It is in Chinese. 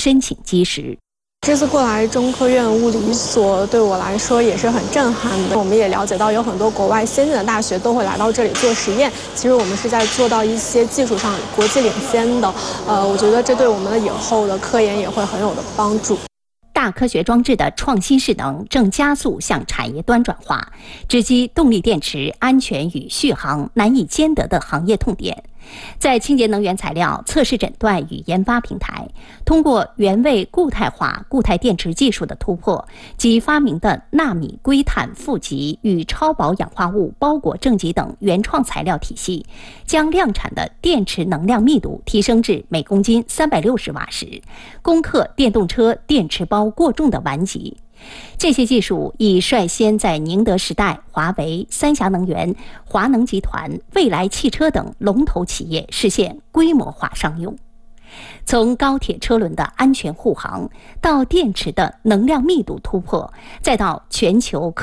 申请基石。 这次过来中科院物理所对我来说也是很震撼的。我们也了解到有很多国外先进的大学都会来到这里做实验。其实我们是在做到一些技术上国际领先的。我觉得这对我们的以后的科研也会很有的帮助。 大科学装置的创新势能正加速向产业端转化，直击动力电池安全与续航难以兼得的行业痛点。在清洁能源材料测试诊断与研发平台，通过原位固态化固态电池技术的突破及发明的纳米硅碳负极与超薄氧化物包裹正极等原创材料体系，将量产的电池能量密度提升至每公斤360瓦时，攻克电动车电池包过重的顽疾。这些技术已率先在宁德时代、华为、三峡能源、华能集团、蔚来汽车等龙头企业实现规模化商用。从高铁车轮的安全护航，到电池的能量密度突破，再到全球